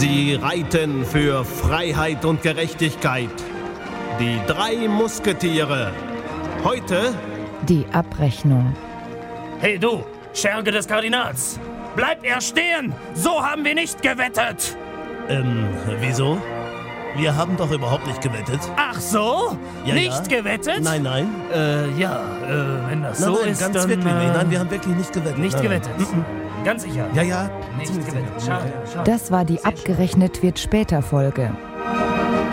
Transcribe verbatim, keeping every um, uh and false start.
Sie reiten für Freiheit und Gerechtigkeit. Die drei Musketiere. Heute die Abrechnung. Hey du, Scherge des Kardinals! Bleib er stehen! So haben wir nicht gewettet! Ähm, wieso? Wir haben doch überhaupt nicht gewettet. Ach so? Ja, nicht ja. gewettet? Nein, nein. Äh, ja, äh, wenn das Nein, so nein, ist, ganz dann... wirklich äh, nicht. Nein, wir haben wirklich nicht gewettet. Nicht nein, gewettet? Nein. Ganz sicher? Ja, ja. Nicht gewettet. Schade, schade. Das war die Abgerechnet wird später Folge.